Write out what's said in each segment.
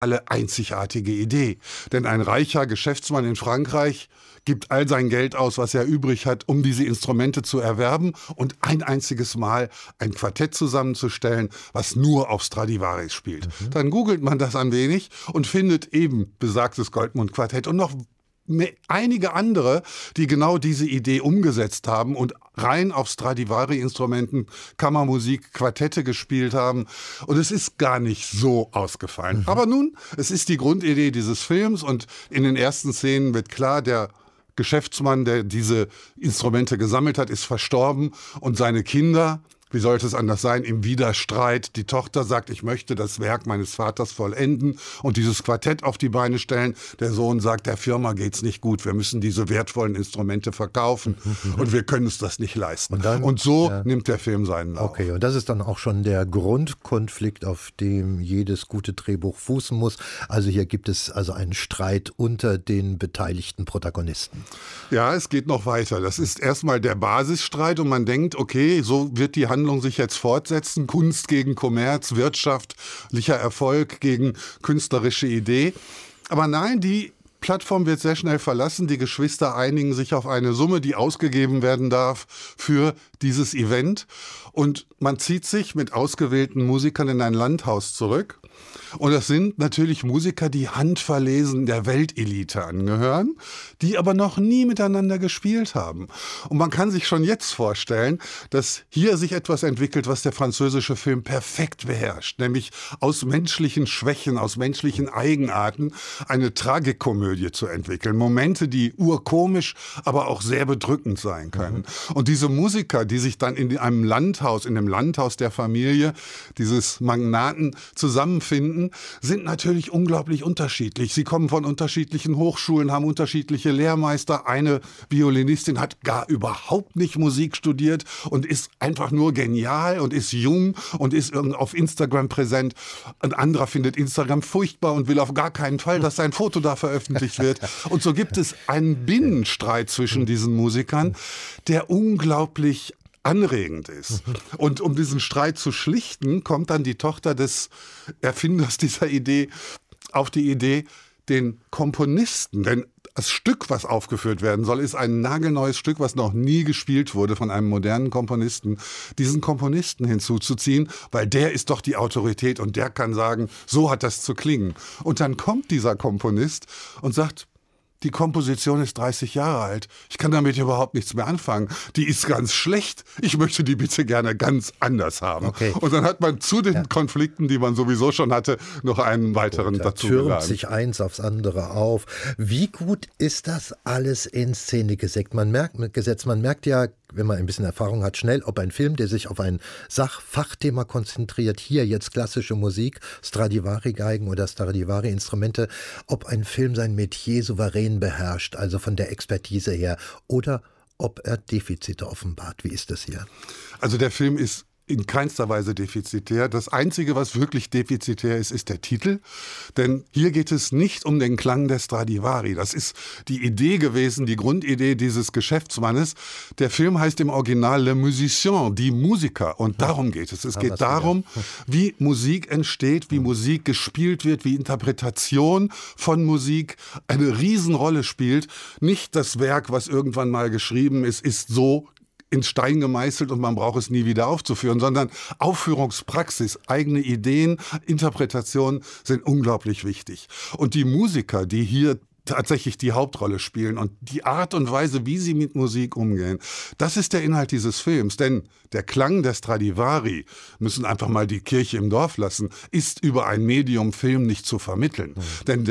einzigartige Idee. Denn ein reicher Geschäftsmann in Frankreich gibt all sein Geld aus, was er übrig hat, um diese Instrumente zu erwerben und ein einziges Mal ein Quartett zusammenzustellen, was nur auf Stradivari spielt. Dann googelt man das ein wenig und findet eben besagtes Goldmund-Quartett und noch einige andere, die genau diese Idee umgesetzt haben und rein auf Stradivari-Instrumenten, Kammermusik, Quartette gespielt haben. Und es ist gar nicht so ausgefallen. Aber nun, es ist die Grundidee dieses Films und in den ersten Szenen wird klar, der Geschäftsmann, der diese Instrumente gesammelt hat, ist verstorben und seine Kinder, wie sollte es anders sein, im Widerstreit. Die Tochter sagt, ich möchte das Werk meines Vaters vollenden und dieses Quartett auf die Beine stellen. Der Sohn sagt, der Firma geht's nicht gut, wir müssen diese wertvollen Instrumente verkaufen und wir können uns das nicht leisten. Und so nimmt der Film seinen Lauf. Okay, und das ist dann auch schon der Grundkonflikt, auf dem jedes gute Drehbuch fußen muss. Also hier gibt es also einen Streit unter den beteiligten Protagonisten. Ja, es geht noch weiter. Das ist erstmal der Basisstreit und man denkt, okay, so wird die Handlung sich jetzt fortsetzen. Kunst gegen Kommerz, wirtschaftlicher Erfolg gegen künstlerische Idee. Aber nein, die Plattform wird sehr schnell verlassen. Die Geschwister einigen sich auf eine Summe, die ausgegeben werden darf für dieses Event. Und man zieht sich mit ausgewählten Musikern in ein Landhaus zurück. Und das sind natürlich Musiker, die handverlesen der Weltelite angehören, die aber noch nie miteinander gespielt haben. Und man kann sich schon jetzt vorstellen, dass hier sich etwas entwickelt, was der französische Film perfekt beherrscht, nämlich aus menschlichen Schwächen, aus menschlichen Eigenarten eine Tragikomödie zu entwickeln. Momente, die urkomisch, aber auch sehr bedrückend sein können. Und diese Musiker, die sich dann in einem Landhaus, in dem Landhaus der Familie dieses Magnaten zusammenfinden, sind natürlich unglaublich unterschiedlich. Sie kommen von unterschiedlichen Hochschulen, haben unterschiedliche Lehrmeister. Eine Violinistin hat gar überhaupt nicht Musik studiert und ist einfach nur genial und ist jung und ist auf Instagram präsent. Ein anderer findet Instagram furchtbar und will auf gar keinen Fall, dass sein Foto da veröffentlicht wird. Und so gibt es einen Binnenstreit zwischen diesen Musikern, der unglaublich anregend ist. Und um diesen Streit zu schlichten, kommt dann die Tochter des Erfinders dieser Idee auf die Idee, den Komponisten, denn das Stück, was aufgeführt werden soll, ist ein nagelneues Stück, was noch nie gespielt wurde von einem modernen Komponisten, diesen Komponisten hinzuzuziehen, weil der ist doch die Autorität und der kann sagen, so hat das zu klingen. Und dann kommt dieser Komponist und sagt, die Komposition ist 30 Jahre alt. Ich kann damit überhaupt nichts mehr anfangen. Die ist ganz schlecht. Ich möchte die bitte gerne ganz anders haben. Okay. Und dann hat man zu den Konflikten, die man sowieso schon hatte, noch einen weiteren dazu geladen. Türmt sich eins aufs andere auf. Wie gut ist das alles in Szene gesetzt? Man merkt ja, wenn man ein bisschen Erfahrung hat, schnell, ob ein Film, der sich auf ein Fachthema konzentriert, hier jetzt klassische Musik, Stradivari-Geigen oder Stradivari-Instrumente, ob ein Film sein Metier souverän beherrscht, also von der Expertise her, oder ob er Defizite offenbart. Wie ist das hier? Also der Film ist in keinster Weise defizitär. Das Einzige, was wirklich defizitär ist, ist der Titel. Denn hier geht es nicht um den Klang der Stradivari. Das ist die Idee gewesen, die Grundidee dieses Geschäftsmannes. Der Film heißt im Original Le Musicien, die Musiker. Und darum geht es. Es geht darum, wie Musik entsteht, wie Musik gespielt wird, wie Interpretation von Musik eine Riesenrolle spielt. Nicht das Werk, was irgendwann mal geschrieben ist so in Stein gemeißelt und man braucht es nie wieder aufzuführen, sondern Aufführungspraxis, eigene Ideen, Interpretationen sind unglaublich wichtig. Und die Musiker, die hier tatsächlich die Hauptrolle spielen und die Art und Weise, wie sie mit Musik umgehen, das ist der Inhalt dieses Films. Denn der Klang der Stradivari, müssen einfach mal die Kirche im Dorf lassen, ist über ein Medium Film nicht zu vermitteln. Denn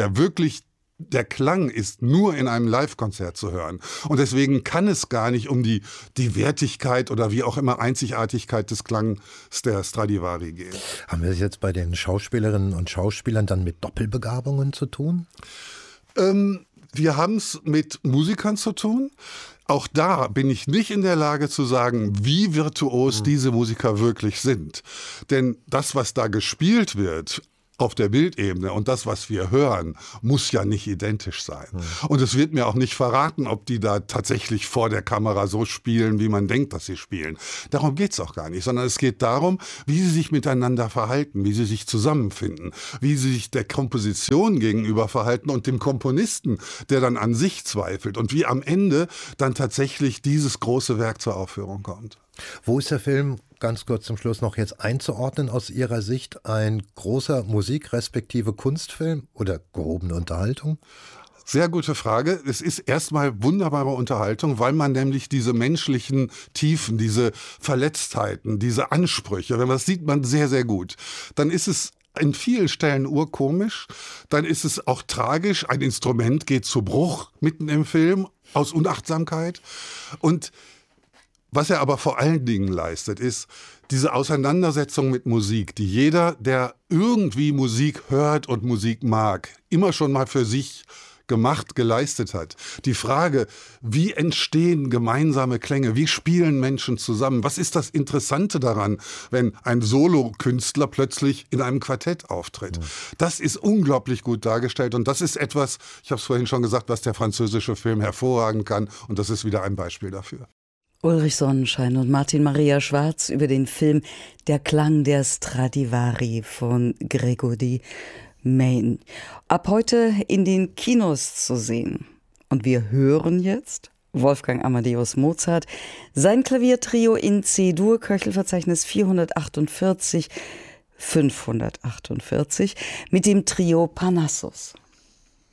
der Klang ist nur in einem Live-Konzert zu hören. Und deswegen kann es gar nicht um die Wertigkeit oder wie auch immer Einzigartigkeit des Klangs der Stradivari gehen. Haben wir es jetzt bei den Schauspielerinnen und Schauspielern dann mit Doppelbegabungen zu tun? Wir haben es mit Musikern zu tun. Auch da bin ich nicht in der Lage zu sagen, wie virtuos diese Musiker wirklich sind. Denn das, was da gespielt wird, auf der Bildebene und das, was wir hören, muss ja nicht identisch sein. Und es wird mir auch nicht verraten, ob die da tatsächlich vor der Kamera so spielen, wie man denkt, dass sie spielen. Darum geht es auch gar nicht, sondern es geht darum, wie sie sich miteinander verhalten, wie sie sich zusammenfinden, wie sie sich der Komposition gegenüber verhalten und dem Komponisten, der dann an sich zweifelt und wie am Ende dann tatsächlich dieses große Werk zur Aufführung kommt. Wo ist der Film, ganz kurz zum Schluss noch jetzt einzuordnen aus Ihrer Sicht, ein großer Musik- respektive Kunstfilm oder gehobene Unterhaltung? Sehr gute Frage. Es ist erstmal wunderbare Unterhaltung, weil man nämlich diese menschlichen Tiefen, diese Verletztheiten, diese Ansprüche, wenn man das sieht, man sehr, sehr gut. Dann ist es in vielen Stellen urkomisch, dann ist es auch tragisch. Ein Instrument geht zu Bruch mitten im Film aus Unachtsamkeit. Und was er aber vor allen Dingen leistet, ist diese Auseinandersetzung mit Musik, die jeder, der irgendwie Musik hört und Musik mag, immer schon mal für sich gemacht, geleistet hat. Die Frage, wie entstehen gemeinsame Klänge, wie spielen Menschen zusammen, was ist das Interessante daran, wenn ein Solokünstler plötzlich in einem Quartett auftritt. Das ist unglaublich gut dargestellt und das ist etwas, ich habe es vorhin schon gesagt, was der französische Film hervorragen kann und das ist wieder ein Beispiel dafür. Ulrich Sonnenschein und Martin Maria Schwarz über den Film Der Klang der Stradivari von Gregory Main. Ab heute in den Kinos zu sehen. Und wir hören jetzt Wolfgang Amadeus Mozart, sein Klaviertrio in C-Dur, Köchelverzeichnis 448, 548, mit dem Trio Parnassus.